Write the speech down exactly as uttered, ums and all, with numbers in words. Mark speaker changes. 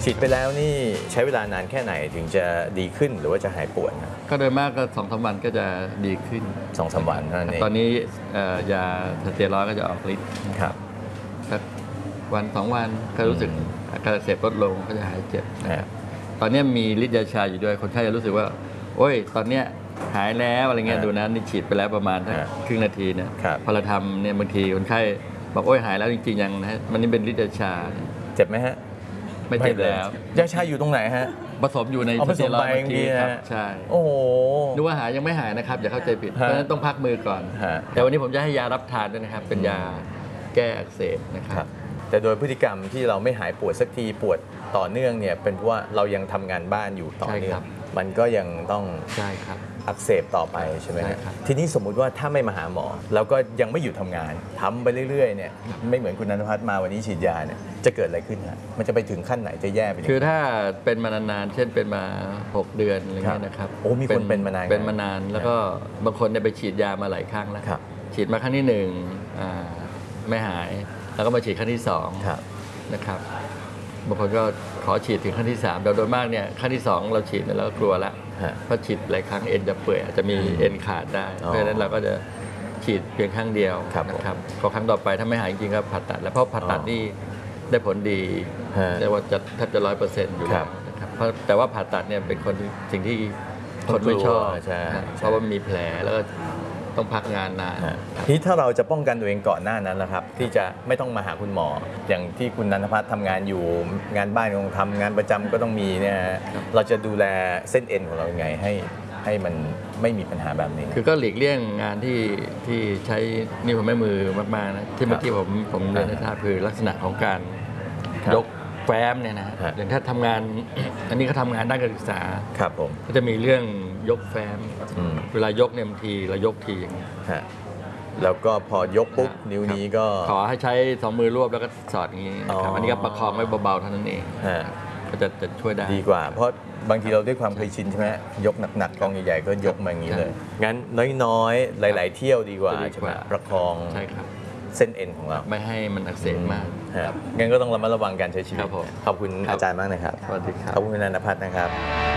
Speaker 1: ฉีดไปแล้วนี่ใช้เวลานานแค่ไหนถึงจะดีขึ้นหรือว่าจะหายปวดนะ
Speaker 2: ก็โดยมากก็สองสามวันก็จะดีขึ้น
Speaker 1: สองสามวันเท่านั้นเอง
Speaker 2: ตอนนี้ยาสเตียรอยด์ก็จะออกฤทธิ์
Speaker 1: ครับ
Speaker 2: สักวันสองวันก็รู้สึกอาการอักเสบลดลงก็จะหายเจ็บนะครับตอนนี้มีฤทธิ์ยาชาอยู่ด้วยคนไข้จะรู้สึกว่าโอ้ยตอนเนี้ยหายแล้วอะไรเงี้ยดูนะนี่ฉีดไปแล้วประมาณครึ่งนาทีเนี่ยพอเราทำเนี่ยบางทีคนไข้บอกโอ้ยหายแล้วจริงๆยังนะมันนี่เป็นฤทธิ์ยาชา
Speaker 1: เจ็บไหมฮะ
Speaker 2: ไม่เจ็บแล้ว
Speaker 1: ยาชาอยู่ตรงไหนฮะ
Speaker 2: ผสมอยู่ใน
Speaker 1: สเตียรอยด์บางทีครับ
Speaker 2: ใช่
Speaker 1: โอ้โห
Speaker 2: ดูว่าหายยังไม่หายนะครับอย่าเข้าใจผิดเพราะฉะนั้นต้องพักมือก่อนแต่วันนี้ผมจะให้ยารับทานด้วยนะครับเป็นยาแก้อักเสบนะครับ
Speaker 1: แต่โดยพฤติกรรมที่เราไม่หายปวดสักทีปวดต่อเนื่องเนี่ยเป็นเพราะว่าเรายังทำงานบ้านอยู่ต่อเนื่องมันก็ยังต้อง
Speaker 2: ใช่ครับ
Speaker 1: อักเสบต่อไปใช่ไหมครับทีนี้สมมุติว่าถ้าไม่มาหาหมอเราก็ยังไม่หยุดทำงานทำไปเรื่อยๆเนี่ยไม่เหมือนคุณนันทพัฒน์มาวันนี้ฉีดยาเนี่ยจะเกิดอะไรขึ้นฮะมันจะไปถึงขั้นไหนจะแย่ไป
Speaker 2: คือถ้าเป็นมานานๆเช่นเป็นมาหกเดือนอะไรเงี้ยนะครับ
Speaker 1: โอ้มีคนเป็นมานาน
Speaker 2: เป็นมานานแล้วก็บางคนเนี่ยไปฉีดยามาหลายครั้งแล้วฉีดมาครั้งที่หนึ่งไม่หายแล้วก็มาฉีดครั้งที่สองนะครับบางคนก็ขอฉีดถึงขั้นที่สามโดยมากเนี่ยขั้นที่สองเราฉีดแล้วกลัวแล้วเพราะฉีดหลายครั้งเอ็นจะเปื่อยอาจจะมีเอ็นขาดได้เพราะฉะนั้นเราก็จะฉีดเพียงครั้งเดียวนะครับพอครั้งต่อไปถ้าไม่หายจริงๆก็ผ่าตัดแล้วเพราะผ่าตัดนี่ได้ผลดีเรียกว่าจะแทบจะร้อยเปอร์เซ็นต์อยู่แล้วนะครับเพราะแต่ว่าผ่าตัดเนี่ยเป็นคนสิ่งที่คนไม่ชอบเพราะว่ามีแผลแล้วก็ต้องพักงานนาน
Speaker 1: ทีนี้ถ้าเราจะป้องกันตัวเองก่อนหน้านั้นนะครับที่จะไม่ต้องมาหาคุณหมออย่างที่คุณนันทพัฒน์ทำงานอยู่งานบ้านต้องทำงานประจำก็ต้องมีเนี่ยเราจะดูแลเส้นเอ็นของเรายังไงให้ให้มันไม่มีปัญหาแบบนี้
Speaker 2: คือก็หลีกเลี่ยงงานที่ที่ใช้นิ้วแม่มือมากๆนะที่เมื่อกี้ผมผมเรียนให้ทราบคือลักษณะของการยกแฟ้มเนี่ยนะอย่างถ้าทำงานอันนี้เขาทำงานด้านการศึกษา
Speaker 1: ครับผม
Speaker 2: ก็จะมีเรื่องยกแฟ้มเวลายกเนี่ยบางทีเรายกทีอย่างนี้
Speaker 1: แล้วก็พอยกปุ๊บนิ้วนี้ก็
Speaker 2: ขอให้ใช้สองมือรวบแล้วก็สอดอย่างนี้ครับอันนี้ก็ประคองไว้เบาๆเท่านั้นเองก็จะจะช่วยได้
Speaker 1: ดีกว่าเพราะบางทีเราด้วยความเคยชินใช่ไหมยกหนักๆกองใหญ่ๆก็ยกมาอย่างนี้เลยงั้นน้อยๆหลายๆเที่ยวดีกว่าใช่ไหมประคอง
Speaker 2: ใช่ครับ
Speaker 1: เส้นเอ็นของเรา
Speaker 2: ไม่ให้มันอักเสบมาก
Speaker 1: งั้นก็ต้องระมัดระวังการใช้ชีวิตขอบคุณอาจารย์มากนะครับ
Speaker 2: สวัสดีครับ
Speaker 1: ขอบคุณคุณนันทพัฒน์นะครับ